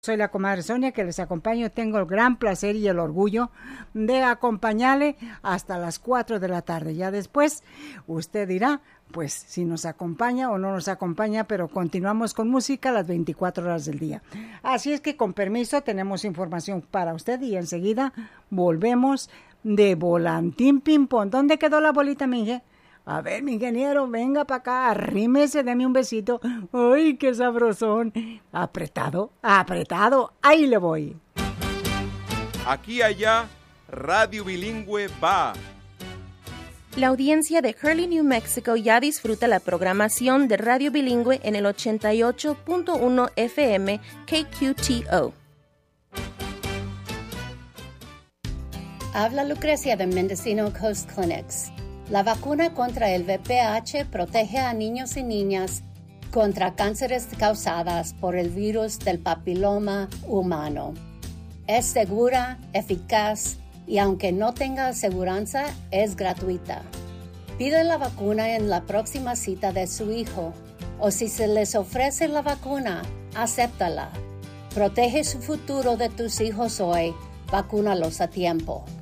Soy la comadre Sonia que les acompaño. Tengo el gran placer y el orgullo de acompañarle hasta las 4 de la tarde. Ya después usted dirá, pues, si nos acompaña o no nos acompaña, pero continuamos con música las 24 horas del día. Así es que, con permiso, tenemos información para usted y enseguida volvemos de Volantín Ping-Pong. ¿Dónde quedó la bolita, mi ingeniero? A ver, mi ingeniero, venga para acá, arrímese, deme un besito. ¡Ay, qué sabrosón! Apretado, apretado, ahí le voy. Aquí allá, Radio Bilingüe va. La audiencia de Hurley, New Mexico ya disfruta la programación de Radio Bilingüe en el 88.1 FM KQTO. Habla Lucrecia de Mendocino Coast Clinics. La vacuna contra el VPH protege a niños y niñas contra cánceres causadas por el virus del papiloma humano. Es segura, eficaz y aunque no tenga aseguranza, es gratuita. Pide la vacuna en la próxima cita de su hijo o si se les ofrece la vacuna, acéptala. Protege su futuro de tus hijos hoy, vacúnalos a tiempo.